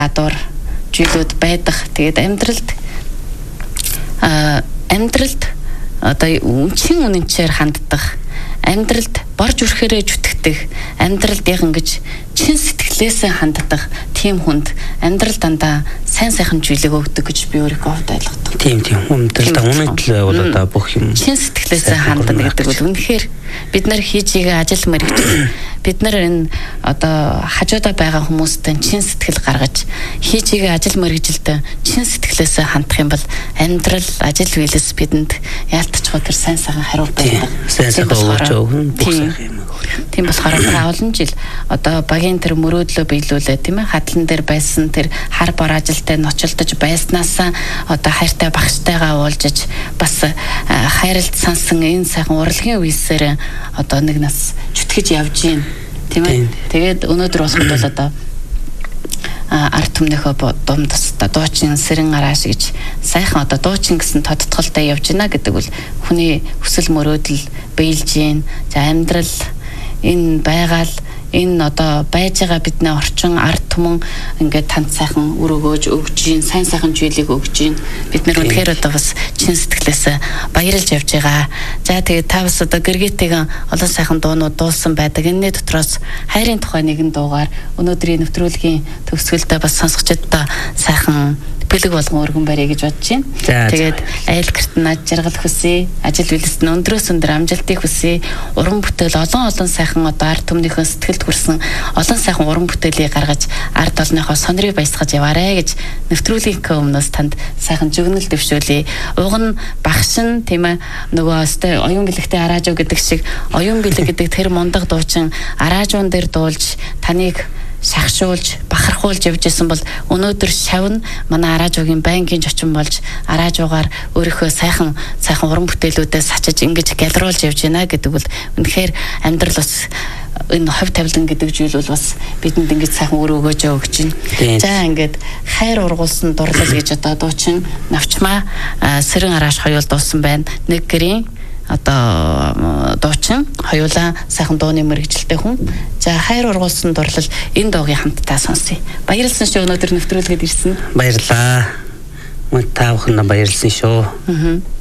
гадуур зүйлүүд байдаг. Тэгээд амьдралд одоо үнэнчээр ханддаг, амьдралд борж үрхээрээ зүтгэдэг, амьдралд яг ингэж чин сэтгэлээсээ ханддаг тийм хүнд амьдрал дандаа сайн сайхан зүйлийг өгдөг гэж би өөрийгөө хувьд ойлгодог. Тийм амьдралдаа үнэтэл бол одоо бүх юм чин сэтгэлээсээ ханддаг гэдэг бол үнэхээр бид нар хийж игээ ажил мэргэжил бид нар энэ одоо хажуудаа байгаа хүмүүстэй чин сэтгэл гаргаж хийж игээ ажил мэргэжилд чин сэтгэлээсээ хандах юм бол амьдрал ажил биелэс бидэнд яалтчгүй тэр сайн сайхан хариулт байдаг. Сайн сайхан өгч өгнө бүх сайхан юм. Тийм болохоор олон жил одоо багийн тэр мөрөөдлөө биелүүлээ тийм ээ хадлан дээр байсан тэр хар бор ажилтай ночлдож байснаасаа одоо хайртай багштайгаа уулзаж бас хайралд сансан энэ сайхан урлагийн үеисээр одоо нэг нас чүтгэж явж гин тийм ээ. Тэгээд өнөөдөр болоход бол одоо арт түмнийхөө дунд тусдаа дуучин сэрэн арааш гэж сайхан одоо дуучин гэсэн тодтголтой явж гинэ гэдэг бол хүний хүсэл мөрөөдөл биелж гин. За амьдрал энэ байгаал энэ одоо байж байгаа бидний орчин арт түмэн ингээд танд сайхан үр өгөөж өгж гин сайн сайхан зүйлийг өгж гин бид нар үнэхээр одоо бас чин сэтгэлээс баярлж явж байгаа. За тэгээд та бас одоо гэргээтэйгэн олон сайхан дуунууд дуулсан байдаг. Энэний дотроос хайрын тухай нэгэн дуугаар өнөөдрийн нэвтрүүлгийн төгсгөлдөө бас сонсогчдод сайхан бэлэг болгон өргөн барья гэж бодож байна. Тэгээд айл гэрт над жаргал хүсье, ажил үйлсэнд өндрөөс өндөр амжилтыг хүсье. Уран бүтээл олон сайхан одоо арт түмнийхөө сэтгэлд хүрсэн олон сайхан уран бүтээлийг гаргаж арт олонныхоо сонирыг баясгаж яваарэ гэж нэвтрүүлгийнхээ өмнөөс танд сайхан зүгнэл дэвшүүлье. Уг нь багш нь тийм ээ нөгөө өстэй оюун бэлэгтэй араажуу гэдэг шиг оюун бэлэг гэдэг тэр мундаг дуучин араажуун дээр дуулж таныг шахшуулж бахархуулж явж исэн бол өнөөдөр шавн манай араажуугийн байнгын зочин болж араажуугаар өөрийнхөө сайхан уран бүтээлүүдээс сачиж ингэж гялруулж явж байна гэдэг бол үнэхээр амьдрал бас энэ хов тавилан гэдэг зүйл бол бас бидэнд ингэж сайхан үр өгөөж өгч байна. За ингээд хайр ургуулсан дурлал гэж одоо дуучин навчмаа сэрэн арааш хоёул дуусан байна. Нэг гэрийн одоо дуучин хоёулаа сайхан дууны мэргэжилтэй хүн. За хайр ургуулсан дурлал энэ дуугийн хамтдаа сонсъё. Баярлалсан шүү өнөөдөр нэвтрүүлгээд ирсэн. Баярлаа. Мөн та бүхэн баярлсан шүү.